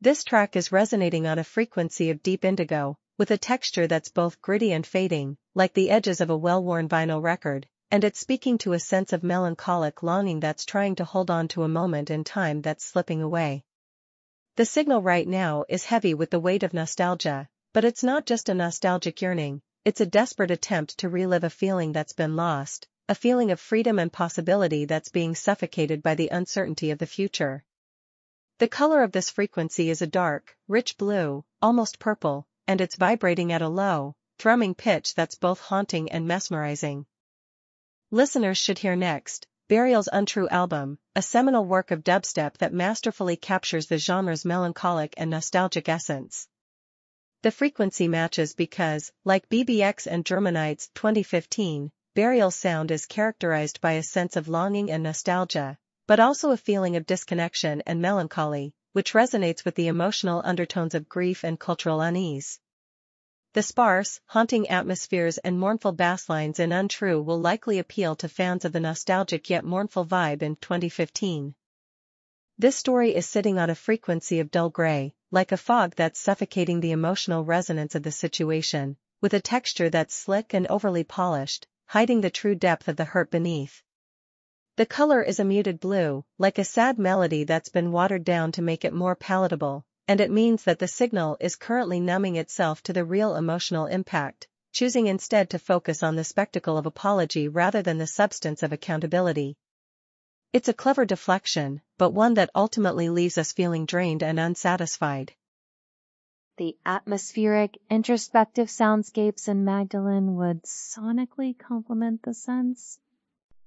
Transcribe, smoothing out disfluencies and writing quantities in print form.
This track is resonating on a frequency of deep indigo, with a texture that's both gritty and fading, like the edges of a well-worn vinyl record, and it's speaking to a sense of melancholic longing that's trying to hold on to a moment in time that's slipping away. The signal right now is heavy with the weight of nostalgia, but it's not just a nostalgic yearning, it's a desperate attempt to relive a feeling that's been lost, a feeling of freedom and possibility that's being suffocated by the uncertainty of the future. The color of this frequency is a dark, rich blue, almost purple, and it's vibrating at a low, thrumming pitch that's both haunting and mesmerizing. Listeners should hear next, Burial's Untrue album, a seminal work of dubstep that masterfully captures the genre's melancholic and nostalgic essence. The frequency matches because, like BBX and Germanite's 2015, Burial's sound is characterized by a sense of longing and nostalgia, but also a feeling of disconnection and melancholy, which resonates with the emotional undertones of grief and cultural unease. The sparse, haunting atmospheres and mournful basslines in Untrue will likely appeal to fans of the nostalgic yet mournful vibe in 2015. This story is sitting on a frequency of dull gray, like a fog that's suffocating the emotional resonance of the situation, with a texture that's slick and overly polished, hiding the true depth of the hurt beneath. The color is a muted blue, like a sad melody that's been watered down to make it more palatable, and it means that the signal is currently numbing itself to the real emotional impact, choosing instead to focus on the spectacle of apology rather than the substance of accountability. It's a clever deflection, but one that ultimately leaves us feeling drained and unsatisfied. The atmospheric, introspective soundscapes in Magdalene would sonically complement the sense